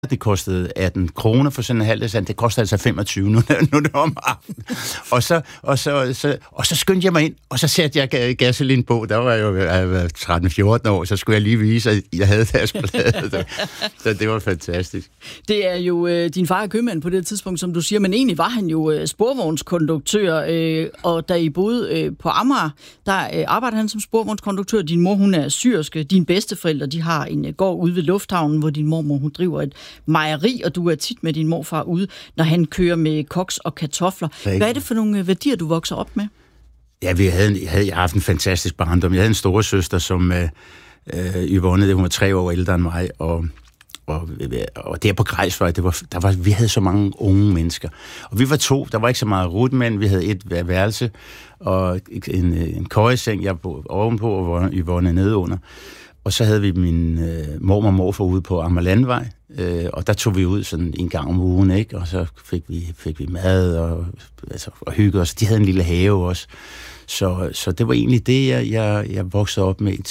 det kostede 18 kroner for sådan en halv dag, det kostede altså 25 nu er det om aftenen. Og så skyndte jeg mig ind, og så satte jeg gasolin på. Der var jeg jo 13-14 år, så skulle jeg lige vise, at jeg havde det, jeg skulle lade det. Så det var fantastisk. Det er jo din far er købmand på det tidspunkt, som du siger, men egentlig var han jo sporvognskonduktør, og da I boede på Amager, der arbejdede han som sporvognskonduktør. Din mor, hun er syerske. Dine bedsteforældre, de har en gård ude ved lufthavnen, hvor din mormor, hun driver et mejeri, og du er tit med din morfar ude, når han kører med koks og kartofler. Hvad er det for nogle værdier, du vokser op med? Ja, jeg havde haft en fantastisk barndom. Jeg havde en storesøster, som Yvonne, hun var 3 år ældre end mig, og der på Grejsvej, vi havde så mange unge mennesker. Og vi var 2, der var ikke så meget rutmænd, vi havde et værelse, og en køjeseng, jeg boede ovenpå, og Yvonne nede under. Og så havde vi min mormor og morfar ude på Amagerlandvej, og der tog vi ud sådan en gang om ugen, ikke? Og så fik vi mad og hyggede os. De havde en lille have også. Så det var egentlig det, jeg voksede op med.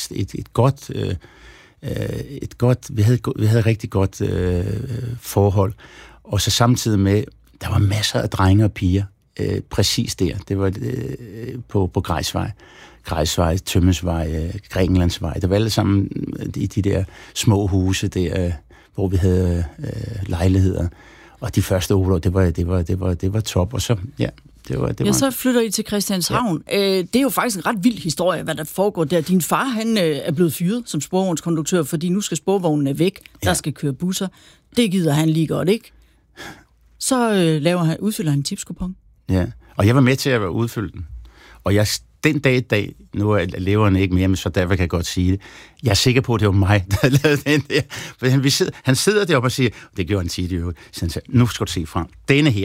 Et godt, vi havde rigtig godt forhold. Og så samtidig med, der var masser af drenge og piger, præcis der. Det var på Grejsvej, Tømmesvej, Grækenlandsvej. Det var alle sammen i de der små huse der, hvor vi havde lejligheder. Og de første år, det var top. Og så, ja, så flytter I til Christianshavn. Ja. Det er jo faktisk en ret vild historie, hvad der foregår der. Din far, han er blevet fyret som sporvognskonduktør, fordi nu skal sporvognene væk. Der skal køre busser. Det gider han lige godt, ikke? Så udfylder han en tipskupon. Ja, og jeg var med til at udfylde den. Og den dag i dag, nu er leverne ikke mere, men så derfor kan jeg godt sige det. Jeg er sikker på, at det var mig, der lavede den der. For han sidder deroppe og siger, det gjorde han tit i øvrigt, så han sagde, nu skal du se frem. Den her,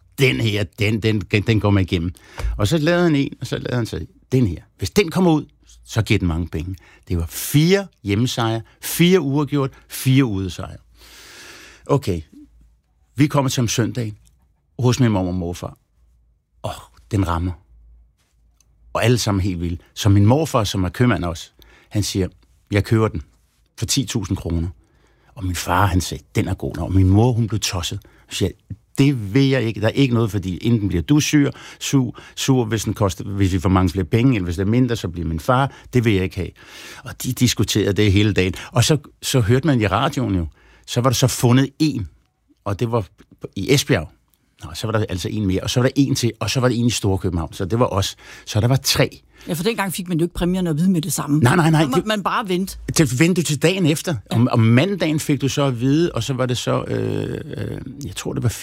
den går med igennem. Og så lavede han en, og så lavede han så den her. Hvis den kommer ud, så giver den mange penge. Det var 4 hjemmesejre, 4 uafgjort, 4 udesejre. Okay, vi kommer til om søndagen hos min mor og morfar. Den rammer. Og alle sammen helt vildt. Så min morfar, som er købmand også, han siger, jeg køber den for 10.000 kroner. Og min far, han sagde, den er god. Og min mor, hun blev tosset. Og siger, det vil jeg ikke. Der er ikke noget, fordi enten bliver du sur, hvis vi får mange flere penge, eller hvis det er mindre, så bliver min far. Det vil jeg ikke have. Og de diskuterede det hele dagen. Og så hørte man i radioen jo, så var der så fundet en, og det var i Esbjerg. Så var der altså en mere, og så var der en til, og så var der en i Storkøbenhavn, så det var os. Så der var 3. Ja, for dengang fik man jo ikke præmierne at vide med det samme. Nej. Så måtte man bare vente. Vente til dagen efter. Ja. Om mandagen fik du så at vide, og så var det så, jeg tror det var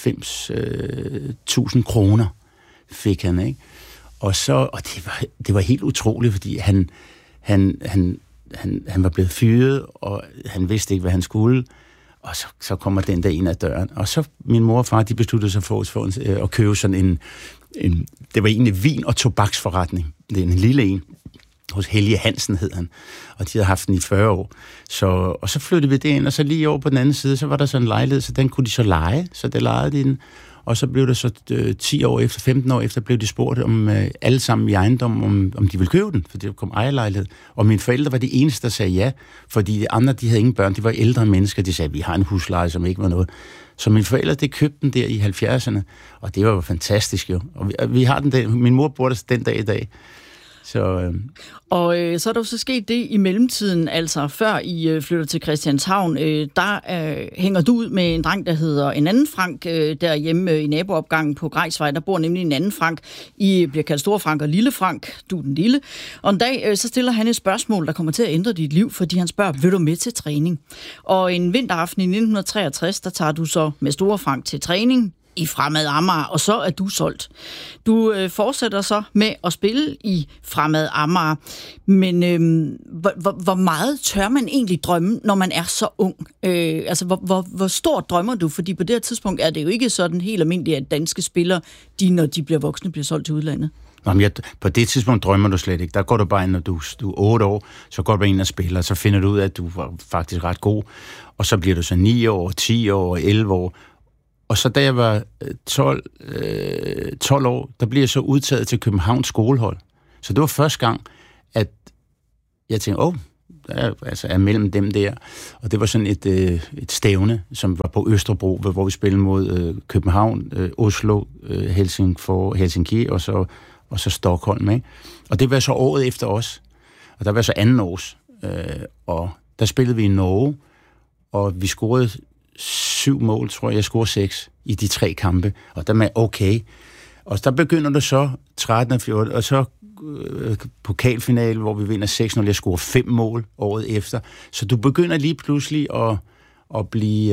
94.000 kroner fik han, ikke? Og det var helt utroligt, fordi han var blevet fyret, og han vidste ikke, hvad han skulle. Og så kommer den der ind ad døren. Og så min mor og far, de besluttede sig for at købe sådan en det var egentlig vin- og tobaksforretning. Det er en lille en. Hos Helge Hansen hed han. Og de havde haft den i 40 år. Og så flyttede vi det ind, og så lige over på den anden side, så var der sådan en lejlighed, så den kunne de så leje. Så det lejede de den. Og så blev det så 10 år efter, 15 år efter, blev de spurgt om alle sammen i ejendom, om de ville købe den, for det kom ejerlejlighed. Og mine forældre var de eneste, der sagde ja, fordi de andre, de havde ingen børn, de var ældre mennesker, de sagde, vi har en husleje, som ikke var noget. Så mine forældre, de købte den der i 70'erne, og det var jo fantastisk jo. Og vi har den der, min mor bor der den dag i dag. Og så er der jo så sket det i mellemtiden, altså før I flytter til Christianshavn, der hænger du ud med en dreng, der hedder en anden Frank, derhjemme i naboopgangen på Grejsvej. Der bor nemlig en anden Frank. I bliver kaldt Store Frank og Lille Frank. Du er den lille. Og en dag, så stiller han et spørgsmål, der kommer til at ændre dit liv, fordi han spørger, vil du med til træning? Og en vinteraften i 1963, der tager du så med Store Frank til træning i Fremad Amager, og så er du solgt. Du fortsætter så med at spille i Fremad Amager, men hvor meget tør man egentlig drømme, når man er så ung? Hvor stort drømmer du? Fordi på det her tidspunkt er det jo ikke sådan helt almindeligt, at danske spillere, når de bliver voksne, bliver solgt til udlandet. På det tidspunkt drømmer du slet ikke. Der går du bare ind, når du er 8 år, så går du bare ind og spiller, så finder du ud af, at du var faktisk ret god, og så bliver du så 9 år, 10 år, 11 år. Og så da jeg var 12 år, der blev jeg så udtaget til Københavns skolehold. Så det var første gang, at jeg tænkte, er mellem dem der. Og det var sådan et stævne, som var på Østerbro, hvor vi spillede mod København, Oslo, Helsinki og så Stockholm. Ikke? Og det var så året efter os. Og der var så anden års. Og der spillede vi i Norge, og vi scorede 7 mål, tror jeg scorede 6 i de 3 kampe. Og der var okay. Og der begynder det så 13 og 14, og så pokalfinale, hvor vi vinder 6-0, jeg scorer 5 mål året efter. Så du begynder lige pludselig at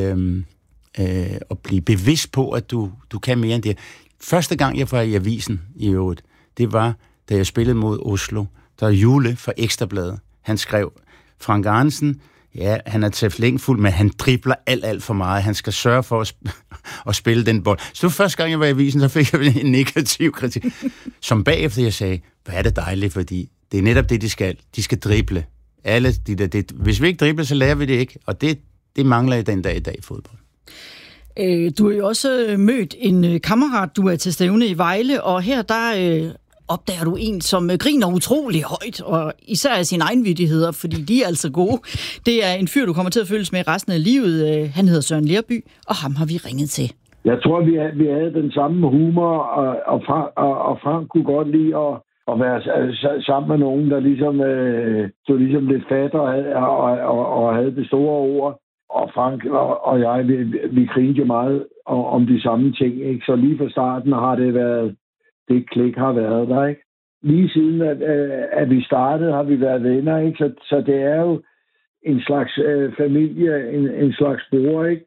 blive bevidst på, at du kan mere end det. Første gang, jeg var i avisen i øvrigt, det var, da jeg spillede mod Oslo. Der var Jule fra Ekstrabladet. Han skrev, Frank Arnesen, ja, han er teflængfuld, men han dribler alt for meget. Han skal sørge for at spille den bold. Så første gang, jeg var i avisen, så fik jeg en negativ kritik. Som bagefter jeg sagde, hvor er det dejligt, fordi det er netop det, de skal. De skal drible. Alle de der, hvis vi ikke dribler, så lærer vi det ikke. Og det mangler i den dag i dag i fodbold. Du har jo også mødt en kammerat, du er til stævne i Vejle, og her der opdager du en, som griner utrolig højt, og især af sine egenvittigheder, fordi de er altså gode. Det er en fyr, du kommer til at følges med resten af livet. Han hedder Søren Lerby, og ham har vi ringet til. Jeg tror, vi havde den samme humor, og Frank kunne godt lide at være sammen med nogen, der ligesom stod ligesom lidt fat og havde det store ord. Og Frank og jeg, vi grinte jo meget om de samme ting, ikke? Så lige fra starten har det været, det klik har været der, ikke? Lige siden, at vi startede, har vi været venner, ikke? Så det er jo en slags familie, en slags bror, ikke?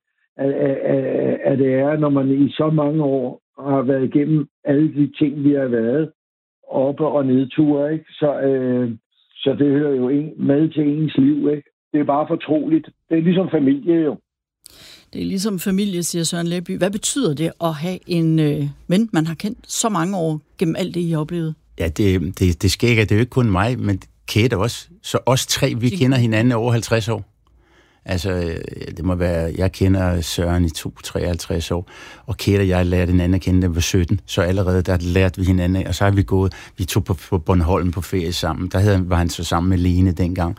At det er, når man i så mange år har været igennem alle de ting, vi har været, oppe- og nedture, ikke? Så det hører jo med til ens liv, ikke? Det er bare fortroligt. Det er ligesom familie, jo. Det er ligesom familie, siger Søren Lerby. Hvad betyder det at have en ven, man har kendt så mange år gennem alt det, I har oplevet? Ja, det sker ikke. Det er jo ikke kun mig, men Kate også. Så os 3, vi kender hinanden over 50 år. Altså, det må være, jeg kender Søren i 53 år, og Kate og jeg lærte hinanden at kende, da vi var 17, så allerede der lærte vi hinanden af, og så har vi tog på Bornholm på ferie sammen. Der var han så sammen med Lene dengang.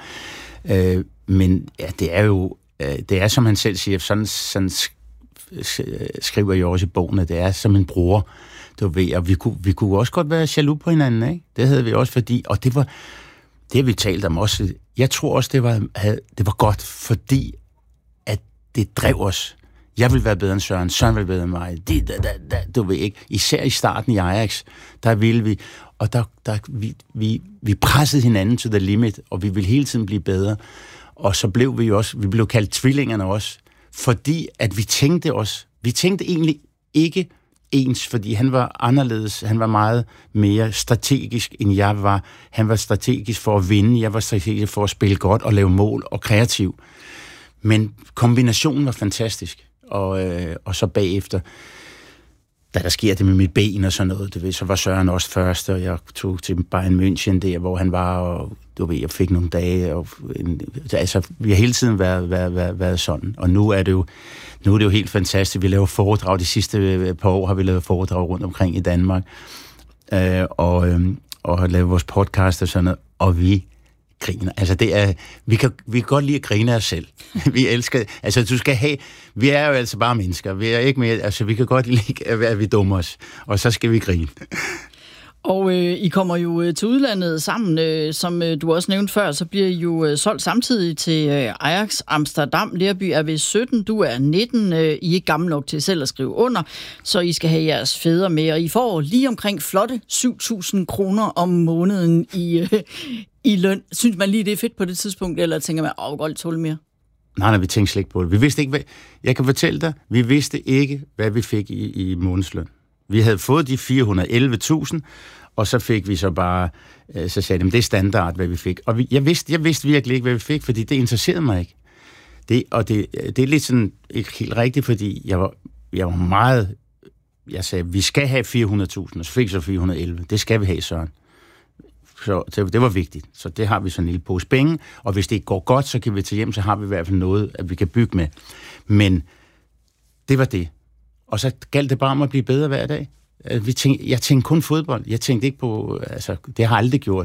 Men ja, det er jo, det er som han selv siger, sådan skriver jeg også i bogen, at det er som en bror, du ved, og vi kunne også godt være jaloux på hinanden, ikke? Det havde vi også, fordi, og det har vi talt om også. Jeg tror også, det var godt, fordi at det drev os. Jeg vil være bedre end Søren, Søren vil være bedre end mig. Du ved ikke. Især i starten i Ajax, der ville vi, og vi pressede hinanden til the limit, og vi ville hele tiden blive bedre. Og så blev vi blev kaldt tvillingerne også, fordi at vi tænkte egentlig ikke ens, fordi han var anderledes, han var meget mere strategisk, end jeg var. Han var strategisk for at vinde, jeg var strategisk for at spille godt og lave mål og kreativ. Men kombinationen var fantastisk, og så bagefter, da der sker det med mit ben og sådan noget, så var Søren også først, og jeg tog til Bayern München der, hvor han var, og jeg fik nogle dage, og altså, vi har hele tiden været sådan, og nu er det jo helt fantastisk. Vi laver foredrag, de sidste par år har vi lavet foredrag rundt omkring i Danmark, og har lavet vores podcast og sådan noget, og vi griner. Altså vi kan godt lide at grine af os selv. Vi elsker, altså vi er jo altså bare mennesker. Vi er ikke mere, altså vi kan godt lide, at vi dummer os, og så skal vi grine. Og I kommer jo til udlandet sammen, som du også nævnte før, så bliver I jo solgt samtidig til Ajax Amsterdam. Lerby er ved 17, du er 19, I er ikke gammel nok til selv at skrive under, så I skal have jeres fædre med, og I får lige omkring flotte 7.000 kroner om måneden i løn. Synes man lige, det er fedt på det tidspunkt, eller tænker man, godt tåle mere? Nej, vi tænkte slet ikke på det. Vi vidste ikke, jeg kan fortælle dig, vi vidste ikke, hvad vi fik i månedsløn. Vi havde fået de 411.000, og så fik vi så bare, så sagde de, det er standard, hvad vi fik. Og jeg vidste virkelig ikke, hvad vi fik, fordi det interesserede mig ikke. Det er lidt sådan, ikke helt rigtigt, fordi jeg var meget, jeg sagde, vi skal have 400.000, og så fik så 411. Det skal vi have, Søren. Så det var vigtigt. Så det har vi sådan en lille pose penge, og hvis det ikke går godt, så kan vi tage hjem, så har vi i hvert fald noget, at vi kan bygge med. Men det var det. Og så galt det bare om at blive bedre hver dag. Jeg tænkte kun fodbold. Jeg tænkte ikke på, altså, det har jeg aldrig gjort.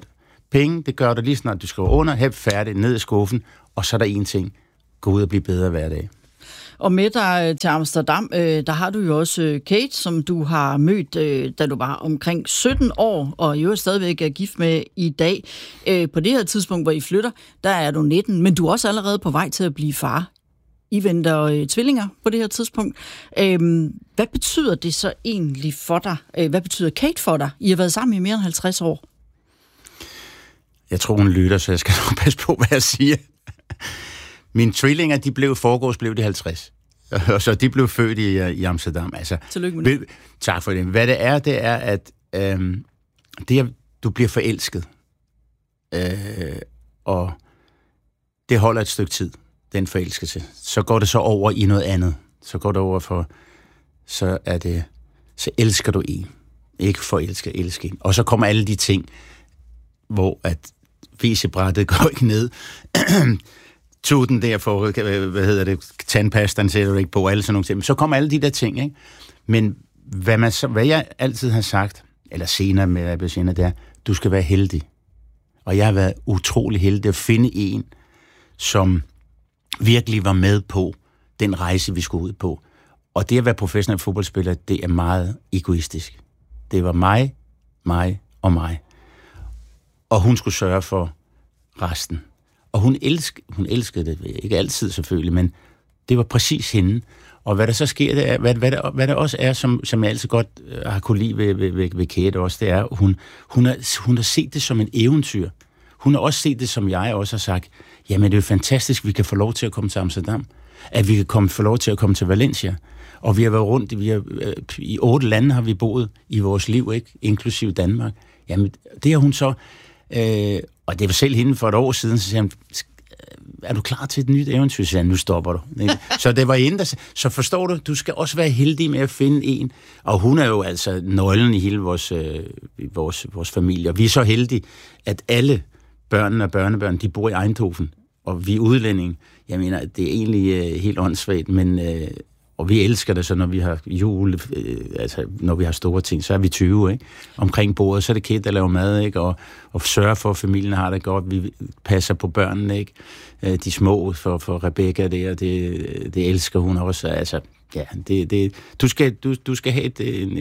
Penge, det gør du lige snart, du skriver under, hæb færdigt, ned i skuffen, og så er der en ting. Gå ud og blive bedre hver dag. Og med dig til Amsterdam, der har du jo også Kate, som du har mødt, da du var omkring 17 år, og i øvrigt stadigvæk er gift med i dag. På det her tidspunkt, hvor I flytter, der er du 19, men du er også allerede på vej til at blive far. I venter tvillinger på det her tidspunkt. Hvad betyder det så egentlig for dig? Hvad betyder Kate for dig? I har været sammen i mere end 50 år. Jeg tror, hun lytter, så jeg skal nok passe på, hvad jeg siger. Mine tvillinger, blev de 50. Og så de blev født i Amsterdam. Altså, tillykke med det. Tak for det. Hvad det er, at du bliver forelsket. Og det holder et stykke tid, den forelskelse. Så går det så over i noget andet. Så går det over for, så elsker du en. Ikke forelske, elske en. Og så kommer alle de ting, hvor at WC-brættet går ikke ned. Tuden der for, tandpastaen sætter du ikke på, alle sådan nogle ting. Så kommer alle de der ting, ikke? Men hvad jeg altid har sagt, eller senere med Abelina, det er, du skal være heldig. Og jeg har været utrolig heldig at finde en, som virkelig var med på den rejse, vi skulle ud på. Og det at være professionel fodboldspiller, det er meget egoistisk. Det var mig og mig. Og hun skulle sørge for resten. Og hun elskede det, ikke altid selvfølgelig, men det var præcis hende. Og hvad der så sker, det er, hvad der også er, som jeg altid godt har kunne lide ved Kate også, det er, hun har set det som en eventyr. Hun har også set det, som jeg også har sagt, jamen det er jo fantastisk, vi kan få lov til at komme til Amsterdam, at vi kan få lov til at komme til Valencia. Og vi har været rundt, i 8 lande har vi boet i vores liv, ikke? Inklusive Danmark. Jamen det har hun så... og det var selv hende for et år siden, så sagde han, er du klar til et nyt eventyr? Så sagde han, nu stopper du. Så det var hende, der sagde, så forstår du skal også være heldig med at finde en. Og hun er jo altså nøglen i hele vores familie. Og vi er så heldige, at alle børnene og børnebørn, de bor i Eindhoven, og vi er udlændinge. Jeg mener, det er egentlig helt åndssvagt, men... Og vi elsker det så, når vi har jul, når vi har store ting, så er vi 20, ikke? Omkring bordet, så er det Kate, der laver mad, ikke? Og sørger for, at familien har det godt. Vi passer på børnene, ikke? De små for Rebecca der, det elsker hun også. Altså, ja, du skal have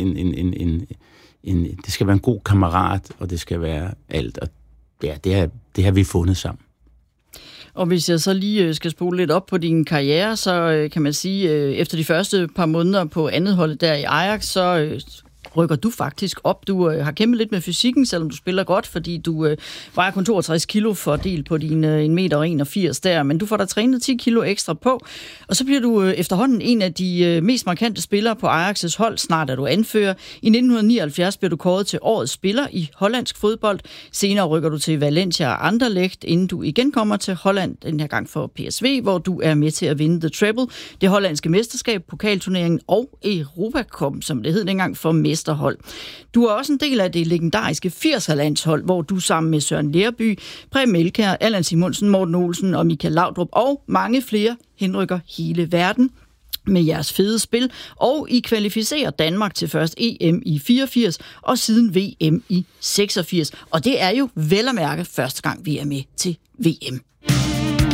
det skal være en god kammerat, og det skal være alt. Og ja, det har vi fundet sammen. Og hvis jeg så lige skal spole lidt op på din karriere, så kan man sige, efter de første par måneder på andet hold der i Ajax, så rykker du faktisk op. Du har kæmpet lidt med fysikken, selvom du spiller godt, fordi du vejer kun 62 kilo fordelt på dine 1,81 meter der, men du får da trænet 10 kilo ekstra på, og så bliver du efterhånden en af de mest markante spillere på Ajax' hold, snart er du anfører. I 1979 bliver du kåret til årets spiller i hollandsk fodbold. Senere rykker du til Valencia og Anderlecht, inden du igen kommer til Holland, den her gang for PSV, hvor du er med til at vinde The Treble, det hollandske mesterskab, pokalturneringen og Europa Cup, som det hed dengang, for mesterhold. Du er også en del af det legendariske 80'er-landshold, hvor du sammen med Søren Lerby, Preben Elkjær, Allan Simonsen, Morten Olsen og Michael Laudrup og mange flere henrykker hele verden med jeres fede spil, og I kvalificerer Danmark til først EM i 84 og siden VM i 86. Og det er jo vel at mærke første gang, vi er med til VM.